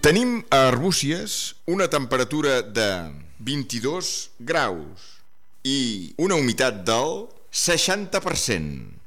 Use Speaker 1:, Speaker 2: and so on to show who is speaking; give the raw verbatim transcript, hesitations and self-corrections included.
Speaker 1: Tenim a Arbúcies una temperatura de vint-i-dos graus i una humitat del seixanta per cent.